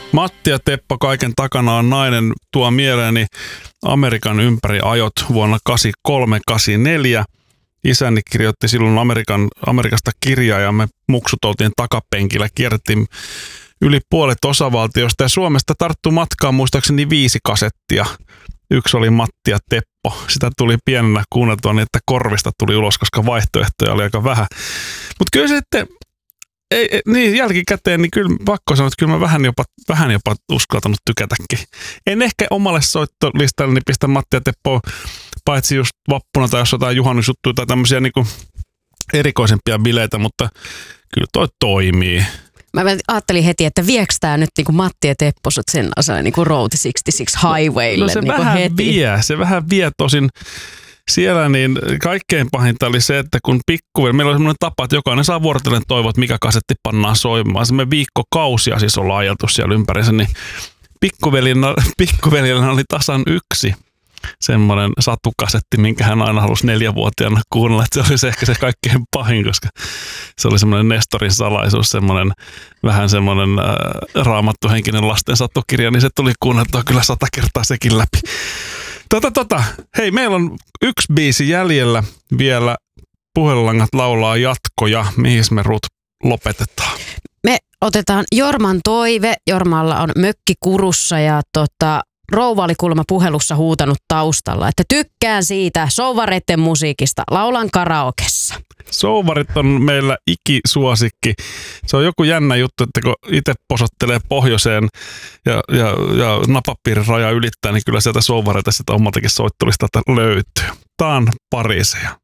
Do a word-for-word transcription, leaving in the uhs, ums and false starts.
Matti ja Teppo kaiken takana on nainen tuo mieleeni Amerikan ympäri ajot vuonna kahdeksankymmentäkolme kahdeksankymmentäneljä. Isäni kirjoitti silloin Amerikan, Amerikasta kirjaa ja me muksut oltiin takapenkillä, kierrettiin yli puolet osavaltiosta ja Suomesta tarttui matkaan muistaakseni viisi kasettia. Yksi oli Matti ja Teppo. Sitä tuli pienenä kuunneltua niin, että korvista tuli ulos, koska vaihtoehtoja oli aika vähän. Mutta kyllä sitten, ei, ei, niin jälkikäteen, niin kyllä pakko sanoa, että kyllä mä vähän jopa, vähän jopa uskaltanut tykätäkin. En ehkä omalle soittolistalleni pistä Matti ja Teppo, paitsi just vappuna tai jos jotain juhannusjuttuja tai tämmöisiä niinku erikoisempia bileitä, mutta kyllä toi toimii. Mä ajattelin heti, että viekö tää nyt niinku Matti ja Teppo sut sen asian niinku Route kuusikymmentäkuusi Highwaylle? No se niinku vähän heti. vie, se vähän vie tosin siellä, niin kaikkein pahinta oli se, että kun pikkuveli, meillä oli semmoinen tapa, että jokainen saa vuorotellen toivoa, että mikä kasetti pannaan soimaan. Semmoinen viikkokausia siis ollaan ajeltu siellä ympärissä, niin pikkuveljellä oli tasan yksi semmoinen satukasetti, minkä hän aina halusi neljävuotiaana kuunnella. Että se oli se ehkä se kaikkein pahin, koska se oli semmoinen Nestorin salaisuus, semmoinen vähän semmoinen äh, raamattuhenkinen lasten satukirja, niin se tuli kuunneltua kyllä sata kertaa sekin läpi. Tota, tota. Hei, meillä on yksi biisi jäljellä vielä. Puhelulangat laulaa jatkoja. Mihin me Rut lopetetaan? Me otetaan Jorman toive. Jormalla on mökki Kurussa ja tota, rouva oli kuulemma puhelussa huutanut taustalla, että tykkään siitä souvareiden musiikista. Laulan karaokessa. Souvarit on meillä ikisuosikki. Se on joku jännä juttu, että kun itse posottelee pohjoiseen ja, ja, ja napapiirin raja ylittää, niin kyllä sieltä souvareita sitä omaltakin soittolistalta löytyy. Tää on Pariiseja.